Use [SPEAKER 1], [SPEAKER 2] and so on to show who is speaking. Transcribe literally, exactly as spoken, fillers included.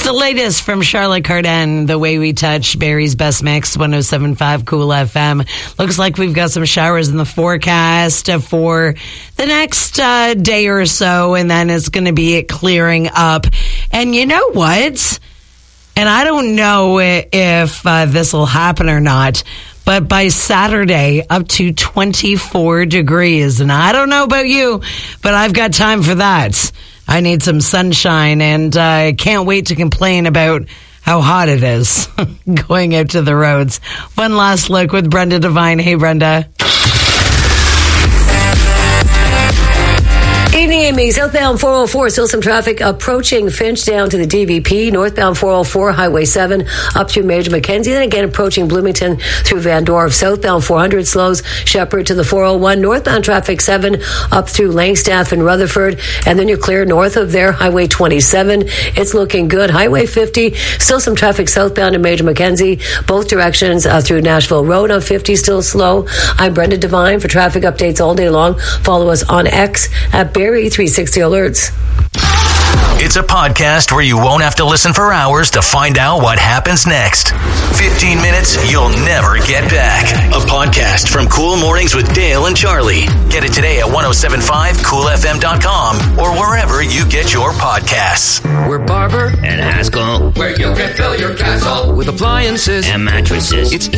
[SPEAKER 1] the latest from Charlotte Cardin, The Way We Touch, Barry's Best Mix, one oh seven point five Cool F M. Looks like we've got some showers in the forecast for the next uh, day or so, and then it's going to be clearing up. And you know what? And I don't know if uh, this will happen or not, but by Saturday, up to twenty-four degrees. And I don't know about you, but I've got time for that. I need some sunshine, and I uh, can't wait to complain about how hot it is going out to the roads. One last look with Brenda Devine. Hey, Brenda.
[SPEAKER 2] Evening, Amy. Southbound four oh four, still some traffic approaching Finch down to the D V P. Northbound four oh four, Highway seven up through Major Mackenzie. Then again approaching Bloomington through Van Dorp. Southbound four hundred slows Shepherd to the four oh one. Northbound traffic seven up through Langstaff and Rutherford. And then you're clear north of there, Highway twenty-seven. It's looking good. Highway fifty, still some traffic southbound in Major Mackenzie. Both directions uh, through Nashville Road on fifty, still slow. I'm Brenda Devine for traffic updates all day long. Follow us on X at Barry three sixty Alerts.
[SPEAKER 3] It's a podcast where you won't have to listen for hours to find out what happens next. fifteen minutes you'll never get back. A podcast from Cool Mornings with Dale and Charlie. Get it today at ten seventy-five cool f m dot com or wherever you get your podcasts.
[SPEAKER 4] We're Barber and Haskell, where you can fill your castle with appliances and mattresses. It's